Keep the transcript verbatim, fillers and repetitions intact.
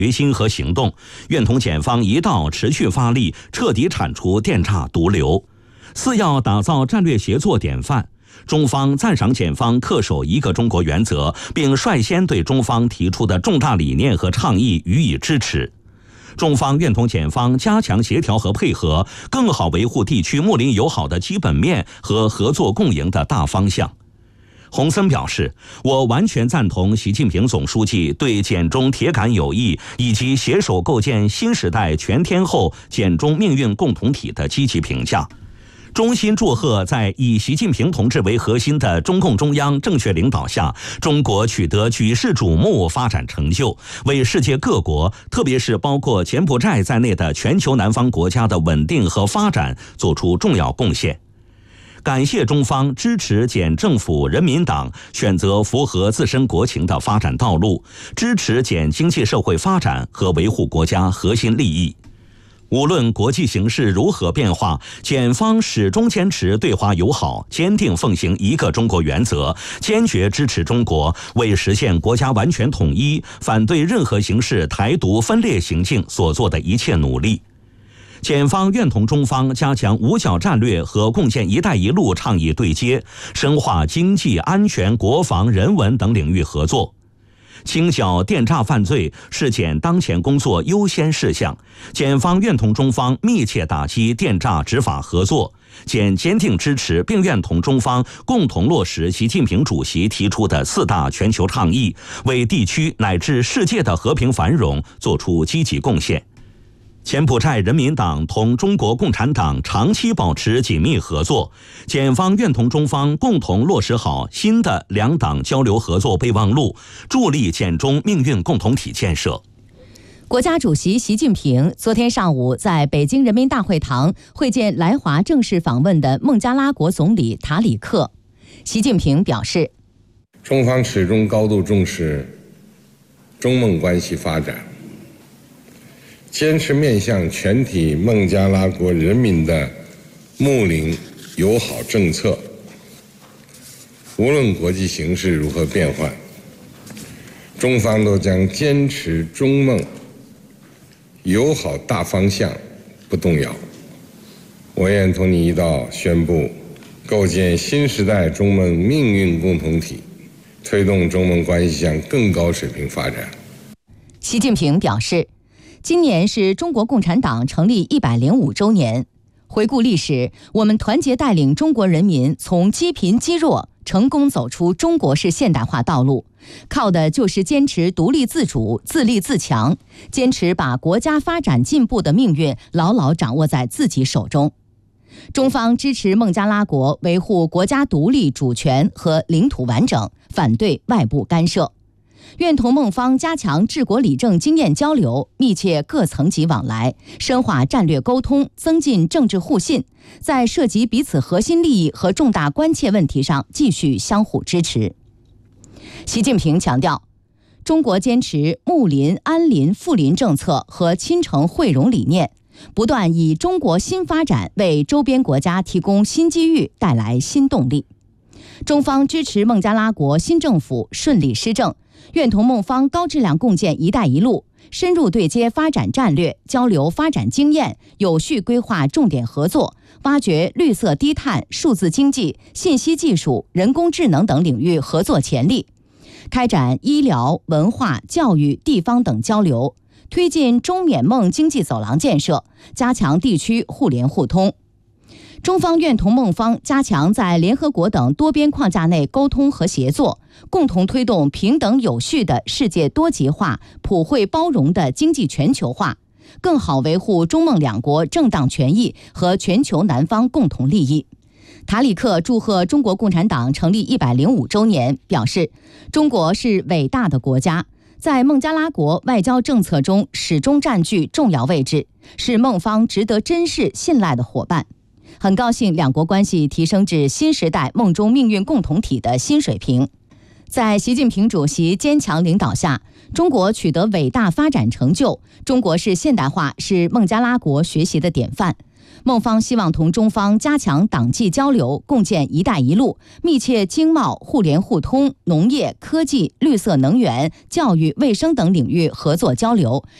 决心和行动，愿同检方一道持续发力，彻底铲除电诈毒瘤。四要打造战略协作典范。中方赞赏检方恪守一个中国原则，并率先对中方提出的重大理念和倡议予以支持。中方愿同检方加强协调和配合，更好维护地区睦邻友好的基本面和合作共赢的大方向。洪森表示，我完全赞同习近平总书记对检中铁杆友谊以及携手构建新时代全天候检中命运共同体的积极评价。衷心祝贺在以习近平同志为核心的中共中央正确领导下，中国取得举世瞩目发展成就，为世界各国，特别是包括柬埔寨在内的全球南方国家的稳定和发展做出重要贡献。感谢中方支持柬政府人民党选择符合自身国情的发展道路，支持柬经济社会发展和维护国家核心利益。无论国际形势如何变化，检方始终坚持对华友好，坚定奉行一个中国原则，坚决支持中国为实现国家完全统一、反对任何形式台独分裂行径所做的一切努力。检方愿同中方加强五角战略和共建“一带一路”倡议对接，深化经济、安全、国防、人文等领域合作。清剿电诈犯罪是检当前工作优先事项，检方愿同中方密切打击电诈执法合作。检坚定支持并愿同中方共同落实习近平主席提出的四大全球倡议，为地区乃至世界的和平繁荣做出积极贡献。柬埔寨人民党同中国共产党长期保持紧密合作，检方愿同中方共同落实好新的两党交流合作备忘录，助力柬中命运共同体建设。 国家主席习近平昨天上午在北京人民大会堂会见来华正式访问的孟加拉国总理塔里克。习近平表示， 中方始终高度重视中孟关系发展，坚持面向全体孟加拉国人民的睦邻友好政策。无论国际形势如何变换，中方都将坚持中孟友好大方向不动摇。我愿同你一道宣布，构建新时代中孟命运共同体，推动中孟关系向更高水平发展。 习近平表示，今年是中国共产党成立一百零五周年。回顾历史，我们团结带领中国人民从积贫积弱成功走出中国式现代化道路，靠的就是坚持独立自主、自立自强，坚持把国家发展进步的命运牢牢掌握在自己手中。中方支持孟加拉国维护国家独立主权和领土完整，反对外部干涉。愿同孟方加强治国理政经验交流，密切各层级往来，深化战略沟通，增进政治互信，在涉及彼此核心利益和重大关切问题上继续相互支持。习近平强调，中国坚持睦邻、安邻、富邻政策和亲诚惠容理念，不断以中国新发展为周边国家提供新机遇，带来新动力。中方支持孟加拉国新政府顺利施政，愿同孟方高质量共建“一带一路”，深入对接发展战略，交流发展经验，有序规划重点合作，挖掘绿色低碳、数字经济、信息技术、人工智能等领域合作潜力，开展医疗、文化、教育、地方等交流，推进中缅孟经济走廊建设，加强地区互联互通。中方愿同孟方加强在联合国等多边框架内沟通和协作，共同推动平等有序的世界多极化、普惠包容的经济全球化，更好维护中孟两国正当权益和全球南方共同利益。塔里克祝贺中国共产党成立一百零五周年，表示中国是伟大的国家，在孟加拉国外交政策中始终占据重要位置，是孟方值得珍视信赖的伙伴。很高兴两国关系提升至新时代孟中命运共同体的新水平。在习近平主席坚强领导下，中国取得伟大发展成就，中国式现代化是孟加拉国学习的典范。 孟方希望同中方加强党际交流，共建“一带一路”，密切经贸、互联互通、农业、科技、绿色能源、教育、卫生等领域合作交流，